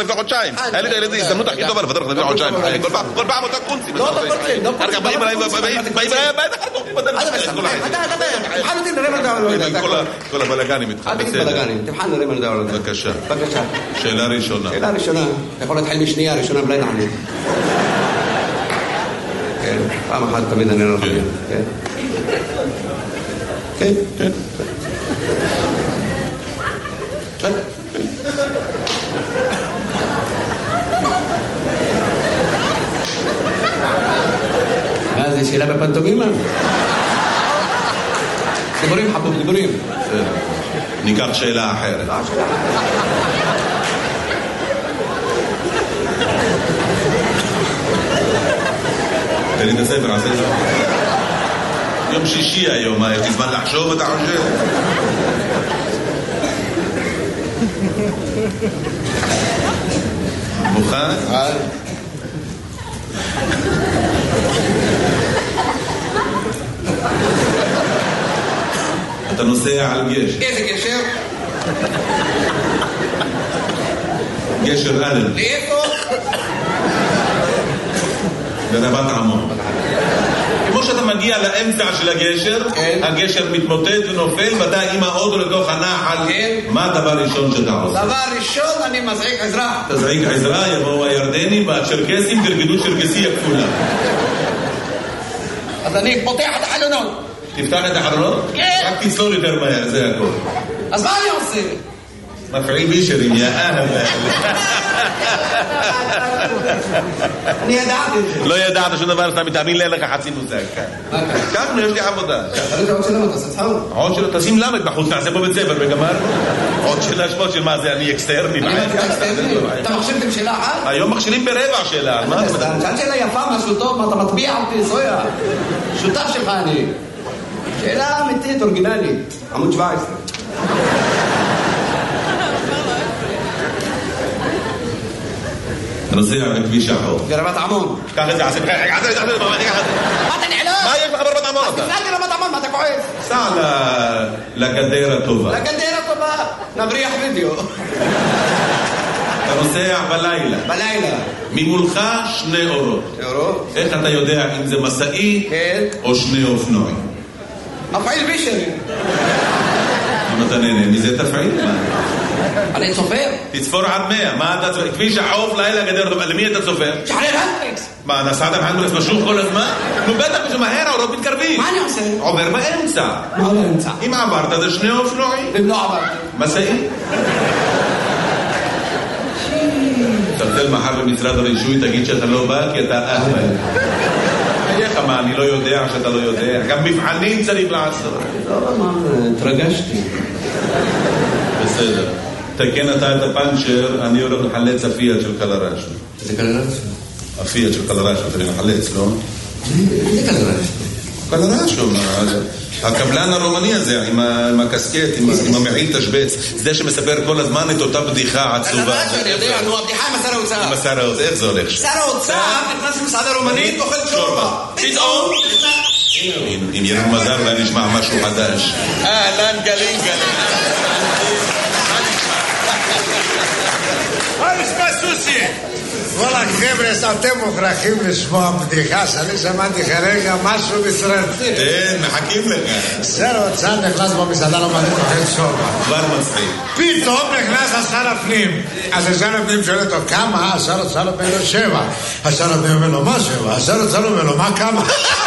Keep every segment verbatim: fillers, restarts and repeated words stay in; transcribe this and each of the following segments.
לפני חודשיים. היה לי את ההזדמנות הכי טובה לפטר אותך לפני חודשיים. כל פעם אותה קונצים. לא בקונצים, לא בקונצים. באים אליי, באים אליי הביתה, תבחן אותי נראה מה דעו לו. כל הבלגנים איתך. אל תגיד בלגנים, תבחן נראה מה דעו לו. בבקשה. בבקשה. שאלה ראשונה. שאלה ראשונה. אתה יכול להתחיל משנייה, ראשונה בלי נענה. כן, פעם אחת תמיד אני לא חושב. כן. כן, כן. כן. מה זה, שאלה בפנטומימה? דיבורים חבוב, דיבורים. ניקח שאלה אחרת. לא, שאלה אחרת. תן לי את הספר, עשה את זה. יום שישי היום, יש לי זמן לחשוב, אתה חושב? מוכן? אתה נוסע על גשר. איזה גשר? גשר אלן. לאיפה? ברבת עמון. כמו שאתה מגיע לאמצע של הגשר, הגשר מתמוטט ונופל, ואתה עם האוטו לתוך הנחל. מה הדבר ראשון שאתה עושה? דבר ראשון, אני מזעיק עזרה. תזעיק עזרה, יבואו הירדנים והצ'רקסים, תרגדו צ'רקסי הכפולה. אז אני פותח את החלונות. תפתח את החלונות? כן. רק תסלול יותר מהר, זה הכל. אז מה אני עושה? מפעיל בישרים, יא אהבה. אני ידעתי את זה. לא ידעת שום דבר, אתה מתאמין לי, אין לך חצי מוזג. ככה, יש לי עבודה. אתה עוד שאלה, אתה סצחאו? עוד שאלה, תשים למד בחוץ, נעשה פה בית ספר וגמר. עוד שאלה שמות של מה זה, אני אקסטרני. אתה מכשירתם שאלה אחת? היום מכשירים ברבע שאלה. שאלה שאלה יפה, משהו טוב, מה אתה מטביע אותי, סויה? שותף שלך אני. שאלה אמיתית, אורגינלית. עמוד שבע עשרה. נוסע בכביש החוף. ברבת עמון. קח את זה, עשית חייך, עשית את זה, מה אתה נעלם? מה יש לך ברבת עמון אתה? תפלאתי רבת עמון, מה אתה כועס? סע לגדר הטובה. לגדר הטובה, נבריח וידאו. אתה נוסע בלילה. בלילה. ממולך שני אורות. אורות? איך אתה יודע אם זה מסעי או שני אופנועים? מפעיל בישרים. אם אתה נהנה מזה תפעיל. אני צופר. תצפור עד מאה. מה אתה צופר? כביש החוף, לילה גדר, למי אתה צופר? שחרר הנדריקס. מה, נסעת בהנדריקס משוך כל הזמן? נו בטח, זה מהר, האורות מתקרבים. מה אני עושה? עובר באמצע. מה באמצע? אם עברת זה שני אופנועים. אם לא עברתי. מסעי. תצלצל מחר במשרד הרישוי, תגיד שאתה לא בא כי אתה אהבל. איך מה, אני לא יודע שאתה לא יודע. גם מבחנים צריך לעשות. לא, מה, התרגשתי. בסדר. תקן אתה את הפנצ'ר, אני הולך לחלץ הפיאט של קלרש. זה קלרש? הפיאט של קלרש, אתה צריך לחלץ, לא? זה קלרש. קלרש, הקבלן הרומני הזה, עם הקסקט, עם המעיל תשבץ, זה שמספר כל הזמן את אותה בדיחה עצובה. קלרש, אני יודע, נו, הבדיחה עם השר האוצר. עם השר האוצר, איך זה הולך? שר האוצר נכנס למסעדה רומנית, אוכל שורבה. פתאום אם יהיה לנו מזל אולי נשמע משהו חדש. אהלן גלים גלים. מה נשמע סוסי? וואלה חבר'ה, אתם מוכרחים לשמוע בדיחה שאני שמעתי כרגע משהו מסרטים. תן, מחכים לך. שר האוצר נכנס במסעדה רומנית אוכל שורבה. כבר מצחיק. פתאום נכנס השר הפנים. אז השר הפנים שואל אותו כמה? השר האוצר אומר לו שבע. השר הפנים אומר לו מה שבע? השר האוצר אומר לו מה כמה?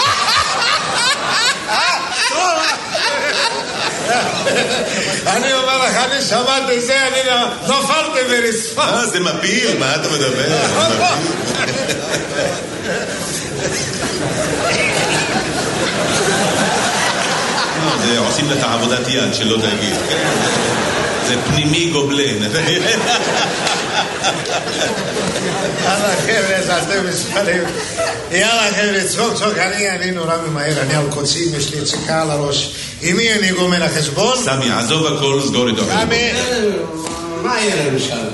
אני אומר לך, אני שמעתי זה, אני נופלתי ברצפה. אה, זה מפיל, מה אתה מדבר? זה עושים לך עבודת יד שלא תגיד. זה פנימי גובלן. יאללה חבר'ה, אתם מספרים. יאללה חבר'ה, צחוק צחוק, אני אני נורא ממהר, אני על קוצים, יש לי ציקה על הראש. עם מי אני גומר החשבון? סמי, עזוב הכל, סגור איתו. סמי, מה יהיה לנו שם?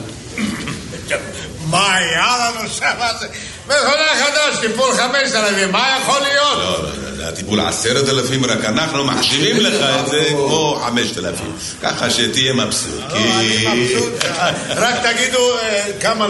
מה היה לנו שם? מכונה חדש, טיפול חמש אלפים, מה יכול להיות? לא, לא, זה הטיפול עשרת אלפים, רק אנחנו מחשיבים לך את זה כמו חמשת אלפים. ככה שתהיה מבסוט. רק תגידו כמה